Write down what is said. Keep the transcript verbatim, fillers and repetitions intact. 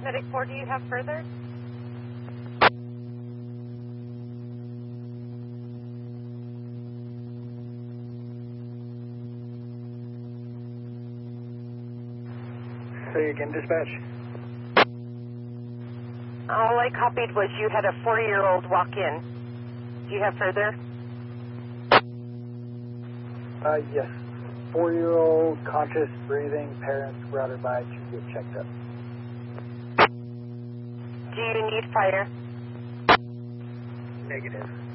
Medic four, do you have further? Say again, dispatch. All I copied was you had a four-year-old walk in. Do you have further? Uh, yes. Four-year-old, conscious, breathing, parents brought her by to get checked up. Do you need fire? Negative.